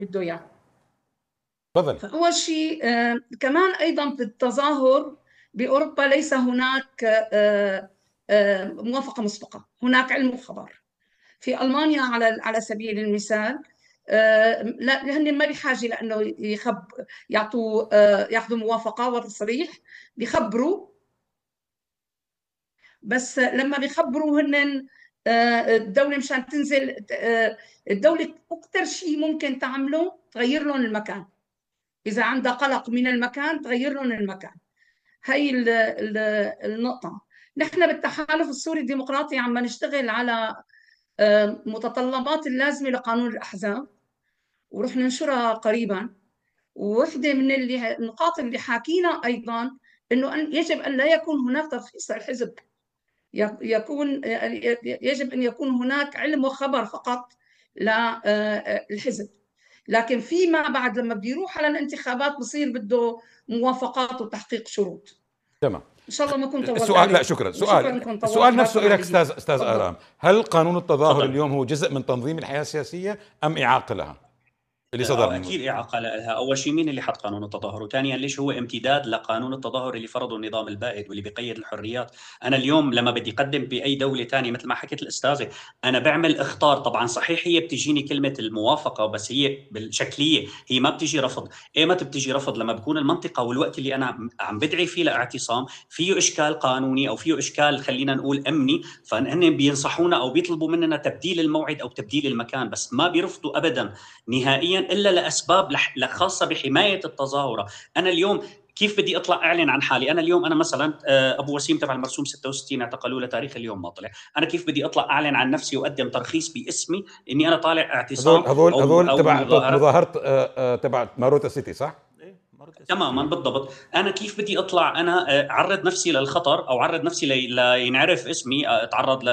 بده اياه. تفضل. فأول شيء كمان أيضا في التظاهر بأوروبا ليس هناك موافقة مسبقة، هناك علم وخبر. في ألمانيا على سبيل المثال لا، هن ما بحاجة لأنه يعطوا ياخذوا موافقة وتصريح، بيخبروا. بس لما بيخبروا هن الدولة مشان تنزل الدولة أكثر شيء ممكن تعمله تغير لهم المكان. إذا عندها قلق من المكان تغير لهم المكان. هي النقطة. نحن بالتحالف السوري الديمقراطي عم نشتغل على متطلبات اللازمة لقانون الأحزاب، ورح ننشرها قريبا. ووحدة من النقاط اللي حاكينا أيضا أنه يجب أن لا يكون هناك ترخيص الحزب، يجب أن يكون هناك علم وخبر فقط للحزب. لكن فيما بعد لما بده يروح على الانتخابات بصير بده موافقات وتحقيق شروط. تمام. ان شاء الله ما كنت طولت السؤال، لا عليكم، شكرا، وشكرا انكم السؤال طولتوا نفسه بالكم لك علي. استاذ تفضل. آرام، هل قانون التظاهر تفضل. اليوم هو جزء من تنظيم الحياة السياسية ام إعاقة لها اللي صدر من؟ اكيد اعاقه لها. اول شيء مين اللي حط قانون التظاهر؟ وثانيا ليش هو امتداد لقانون التظاهر اللي فرضه النظام البائد واللي بيقيد الحريات؟ انا اليوم لما بدي اقدم باي دوله ثانيه مثل ما حكيت الاستاذه، انا بعمل اختار. طبعا صحيح هي بتجيني كلمه الموافقه، بس هي بالشكليه هي ما بتجي رفض. ايمتى بتجي رفض؟ لما بكون المنطقه والوقت اللي انا عم بدعي فيه لاعتصام فيه اشكال قانوني او فيه اشكال خلينا نقول امني، فهن بينصحونا او بيطلبوا مننا تبديل الموعد او تبديل المكان، بس ما بيرفضوا ابدا نهائيا الا لاسباب خاصه بحمايه التظاهره. انا اليوم كيف بدي اطلع اعلن عن حالي؟ انا اليوم انا مثلا ابو وسيم تبع المرسوم 66 اعتقلوه لتاريخ اليوم ما طلع. انا كيف بدي اطلع اعلن عن نفسي واقدم ترخيص باسمي اني انا طالع اعتصام هذول او تبع مظاهره؟ مظاهره تبع ماروتا سيتي، صح؟ تماما بالضبط. انا كيف بدي اطلع انا اعرض نفسي للخطر او اعرض نفسي لينعرف اسمي، اتعرض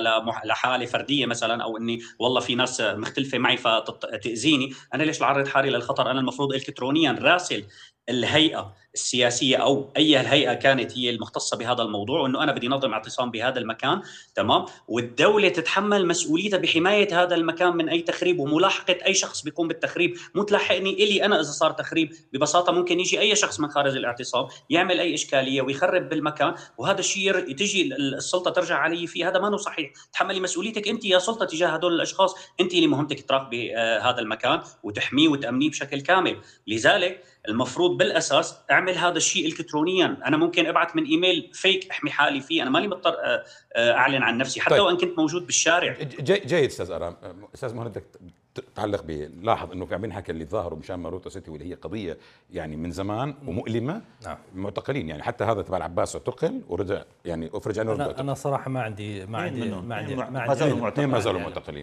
لحاله فرديه مثلا، او اني والله في ناس مختلفه معي فتاذيني؟ انا ليش اعرض حالي للخطر؟ انا المفروض الكترونيا راسل الهيئه السياسيه او اي هيئه كانت هي المختصه بهذا الموضوع، انه انا بدي نظم اعتصام بهذا المكان، تمام، والدوله تتحمل مسؤوليتها بحمايه هذا المكان من اي تخريب وملاحقه اي شخص بيقوم بالتخريب. مو تلاحقني الي انا اذا صار تخريب، ببساطه ممكن يجي اي شخص من خارج الاعتصام يعمل اي اشكاليه ويخرب بالمكان، وهذا الشيء تجي السلطه ترجع علي فيه. هذا ما هو صحيح. تحملي مسؤوليتك انت يا سلطه تجاه هدول الاشخاص، انت اللي مهمتك تراقبي هذا المكان وتحميه وتامنيه بشكل كامل. لذلك المفروض بالاساس اعمل هذا الشيء الكترونيا. انا ممكن ابعث من ايميل فيك احمي حالي فيه، انا مالي مضطر اعلن عن نفسي حتى طيب. وان كنت موجود بالشارع. جيد استاذ آرام. استاذ مهند بدك تعلق لاحظ انه في عم بينحكى اللي ظاهروا مشان ماروتا سيتي واللي هي قضيه يعني من زمان ومؤلمه. نعم. معتقلين يعني، حتى هذا تبع العباس اعتقل ورجع يعني افرج عنه. انا صراحه ما عندي اثنين ما زالوا معتقلين.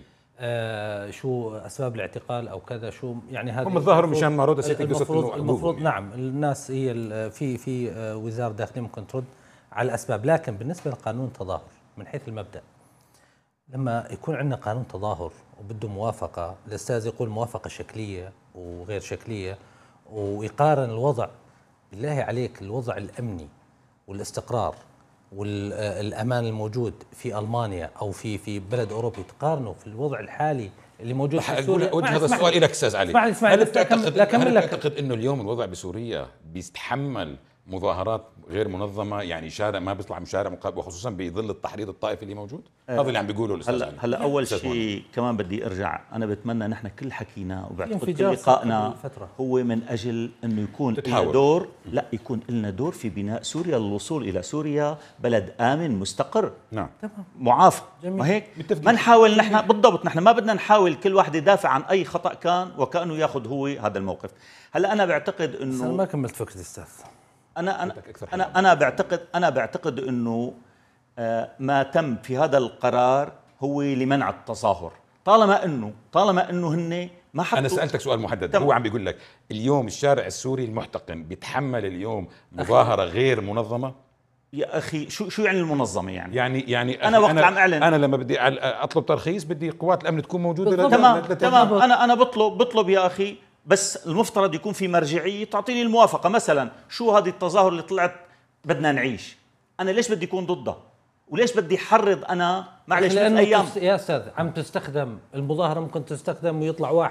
شو اسباب الاعتقال او كذا، شو يعني هذا؟ هم ظهروا مشان ماروتا سيتي. المفروض نعم الناس هي في وزاره الداخليه ممكن ترد على الاسباب، لكن بالنسبه لقانون التظاهر من حيث المبدا، لما يكون عندنا قانون تظاهر وبده موافقه، الاستاذ يقول موافقه شكليه وغير شكليه، ويقارن الوضع، بالله عليك الوضع الامني والاستقرار والامان الموجود في المانيا او في بلد اوروبي، تقارنه في الوضع الحالي اللي موجود في سوريا. وجه هذا السؤال لك استاذ علي. اسمعني هل بتعتقد انه اليوم الوضع بسوريا بيستحمل مظاهرات غير منظمه؟ يعني شارع ما بيطلع من شارع مقابل، وخصوصا بظل التحريض الطائفي اللي موجود. هذا اللي عم بيقوله الاستاذ علي. هلا اول شيء كمان بدي ارجع، انا بتمنى نحن كل حكينا وبعتقد كل لقائنا هو من اجل انه يكون لنا دور، لا يكون لنا دور في بناء سوريا للوصول الى سوريا بلد امن مستقر. نعم معافى. ما هيك ما نحاول نحن بالضبط، نحن ما بدنا نحاول كل واحد يدافع عن اي خطا كان وكانه ياخذ هو هذا الموقف. هلا انا بعتقد انه انا ما كملت فكرتي استاذ. انا بعتقد انه ما تم في هذا القرار هو لمنع التظاهر، طالما انه هن ما حطوا. انا سالتك سؤال محدد. هو عم بيقول لك اليوم الشارع السوري المحتقن بيتحمل اليوم مظاهره غير منظمه؟ يا اخي شو يعني المنظمه؟ يعني انا وقت عم اعلن، انا لما بدي اطلب ترخيص بدي قوات الامن تكون موجوده. تمام انا بطلب يا اخي، بس المفترض يكون في مرجعيه تعطيني الموافقه. مثلا شو هذه التظاهر اللي طلعت بدنا نعيش، انا ليش بدي اكون ضدها؟ وليش بدي حرض انا؟ معلش لأنه ايام يا استاذ عم تستخدم المظاهره، ممكن تستخدم ويطلع واحد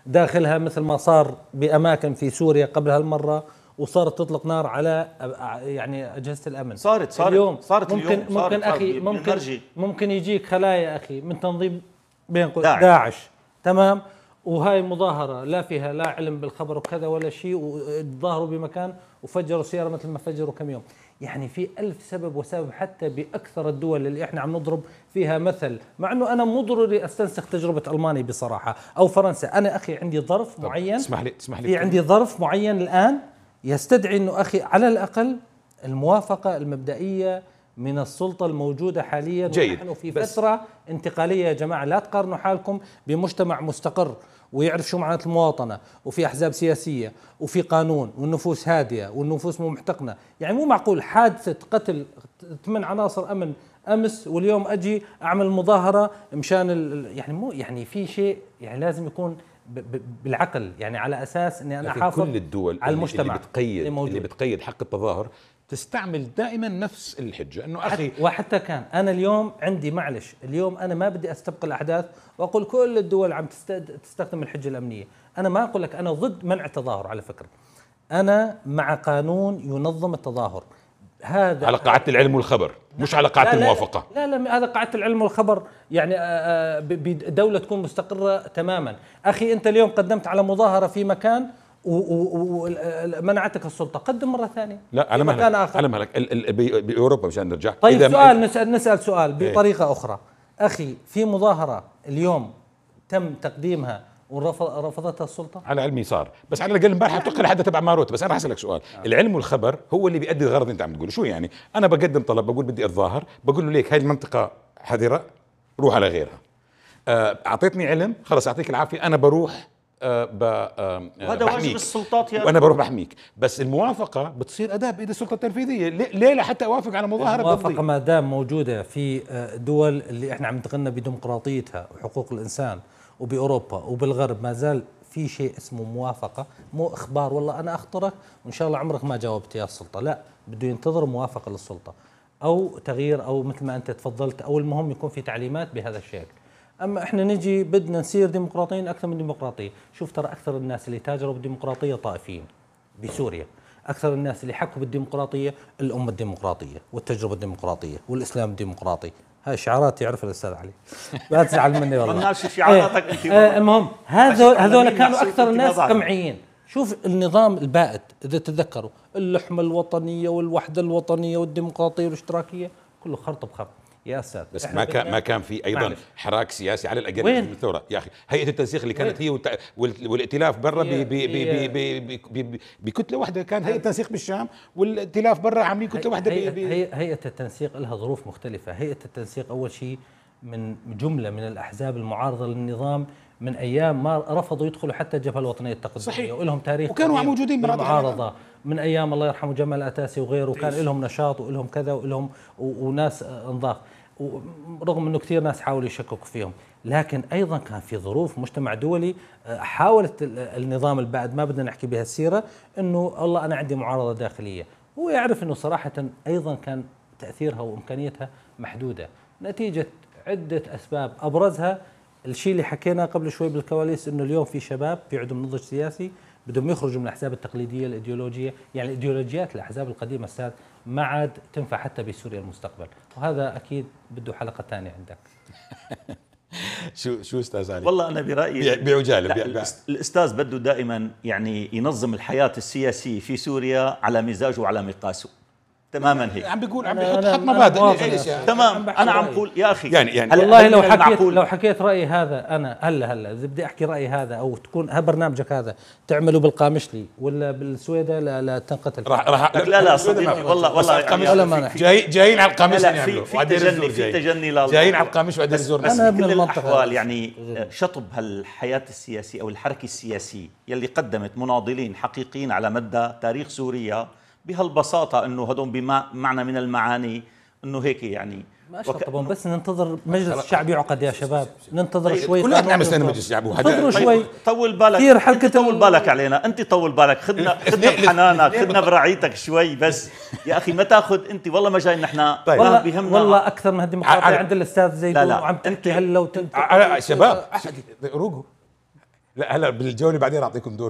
داخلها مثل ما صار بأماكن في سوريا قبل هالمرة، وصارت تطلق نار على يعني أجهزة الأمن. صارت اليوم ممكن أخي ممكن يجيك خلايا أخي من تنظيم بين داعش. تمام. وهاي مظاهرة لا فيها لا علم بالخبر وكذا ولا شيء، وتظاهروا بمكان وفجروا سيارة مثل ما فجروا كم يوم. يعني في ألف سبب وسبب حتى بأكثر الدول اللي احنا عم نضرب فيها مثل، مع انه انا مو ضروري استنسخ تجربة ألمانيا بصراحة او فرنسا. انا اخي عندي ظرف معين، اسمح لي في عندي ظرف معين الآن يستدعي انه اخي على الأقل الموافقة المبدئية من السلطة الموجودة حاليا. جيد. ونحن في فترة انتقالية يا جماعة، لا تقارنوا حالكم بمجتمع مستقر ويعرف شو معنات المواطنة وفي أحزاب سياسية وفي قانون والنفوس هادية والنفوس مو محتقنة. يعني مو معقول حادثة قتل 8 عناصر أمن أمس واليوم أجي أعمل مظاهرة مشان يعني مو يعني في شيء يعني لازم يكون بالعقل، يعني على أساس أني أنا أحافظ كل الدول على المجتمع اللي بتقيد حق التظاهر تستعمل دائما نفس الحجة انه اخي. وحتى كان انا اليوم عندي معلش، اليوم انا ما بدي استبق الاحداث واقول كل الدول عم تستخدم الحجة الامنية. انا ما اقول لك انا ضد منع التظاهر، على فكرة انا مع قانون ينظم التظاهر. هذا على قاعدة العلم والخبر، مش على قاعدة الموافقة. لا هذا قاعدة العلم والخبر، يعني بدولة تكون مستقرة تماما. اخي انت اليوم قدمت على مظاهرة في مكان ومنعتك السلطة، قدم مرة ثانية. لا على مهلك، على مهلك. بأوروبا مشان نرجع. طيب نسأل سؤال بطريقة أخرى. أخي في مظاهرة اليوم تم تقديمها ورفضتها السلطة؟ على علمي صار، بس على الأقل امبارح بتقل حدا تبع ماروت. بس أنا هسألك سؤال. العلم والخبر هو اللي بيؤدي الغرض اللي أنت عم تقوله. شو يعني؟ أنا بقدم طلب، بقول بدي أتظاهر، بقول له ليك هاي المنطقة حذرة، روح على غيرها. أعطيتني علم، خلص يعطيك العافية، أنا بروح وهذا واجب السلطات وانا بروح بحميك. بس الموافقه بتصير اداه بايد السلطه التنفيذيه. ليه لحتى اوافق على مظاهره؟ الموافقه ما دام موجوده في دول اللي احنا عم نتغنى بديمقراطيتها وحقوق الانسان، وباوروبا وبالغرب ما زال في شيء اسمه موافقه، مو اخبار والله انا اخطرك وان شاء الله عمرك ما جاوبت يا السلطه. لا، بده ينتظر موافقه للسلطه او تغيير، او مثل ما انت تفضلت، او المهم يكون في تعليمات بهذا الشكل. اما احنا نجي بدنا نصير ديمقراطيين اكثر من ديمقراطيه. شوف ترى اكثر الناس اللي تاجروا بالديمقراطيه طائفيين بسوريا، اكثر الناس اللي حكوا بالديمقراطيه الامه الديمقراطيه والتجربه الديمقراطيه والاسلام الديمقراطي. هاي شعارات يعرفها الاستاذ علي، لا تزعل مني والله. ما شعاراتك انت. المهم هذول كانوا اكثر الناس قمعيين. شوف النظام البائد اذا تتذكروا، اللحمه الوطنيه والوحده الوطنيه والديمقراطيه والاشتراكيه كله خرط بخرط يا استاذ. بس ما كان في ايضا حراك سياسي على الاقل وين؟ من الثوره يا اخي. هيئه التنسيق اللي كانت هي والائتلاف برا بكتله واحده، كان هيئه التنسيق بالشام والائتلاف برا عاملين كتله واحده. هيئه التنسيق لها ظروف مختلفه. هيئه التنسيق اول شيء من جمله من الاحزاب المعارضه للنظام من ايام ما رفضوا يدخلوا حتى الجبهه الوطنيه التقدميه، ولهم تاريخ وكانوا موجودين بالمعارضه من ايام الله يرحمه جمال الاتاسي وغيره، وكان لهم نشاط ولهم كذا ولهم وناس انضاف، رغم انه كثير ناس حاولوا يشككوا فيهم. لكن ايضا كان في ظروف مجتمع دولي حاولت النظام البائد، ما بدنا نحكي بها السيره، انه والله انا عندي معارضه داخليه. هو يعرف انه صراحه ايضا كان تاثيرها وامكانيتها محدوده نتيجه عده اسباب، ابرزها الشيء اللي حكيناه قبل شوي بالكواليس، انه اليوم في شباب في عندهم نضج سياسي بدهم يخرجوا من الاحزاب التقليديه الايديولوجيه. يعني الايديولوجيات الاحزاب القديمه استاذ ما عاد تنفع حتى بسوريا المستقبل، وهذا اكيد بده حلقه ثانيه عندك. شو استاذ علي؟ والله انا برايي بعجاله الاستاذ بده دائما يعني ينظم الحياه السياسيه في سوريا على مزاجه وعلى مقاسه. تماما هيك عم بيقول عم بيحط مبادئ. يعني تمام. انا عم بقول يا اخي يعني والله لو حكيت رايي هذا انا هلا اذا بدي احكي رايي هذا او تكون برنامجك هذا تعمله بالقامشلي ولا بالسويدة لا تنقتل. لا صديقي والله جايين على القامش نعمله في تجني جايين على القامش وبعدين نزورنا. انا بكل الاحوال يعني شطب هالحياه السياسيه او الحركه السياسيه يلي قدمت مناضلين حقيقيين على مدى تاريخ سوريا بهالبساطه، انه هدول بمعنى من المعاني انه هيك يعني ما طبعا بس ننتظر مجلس الشعب يعقد يا شباب، ننتظر شوي. كلنا نعمل سنه مجلس الشعب انتظروا شوي. طول بالك كثير حركه، طول بالك علينا انت، طول بالك خدنا بحنانك، خدنا برعايتك شوي بس يا اخي. ما تاخذ انت والله ما جاي نحن والله اكثر من هالديمقراطيه عند الاستاذ زيدون وعم تحكي هلا شباب روقوا. لا هلا بالجوله بعدين اعطيكم دور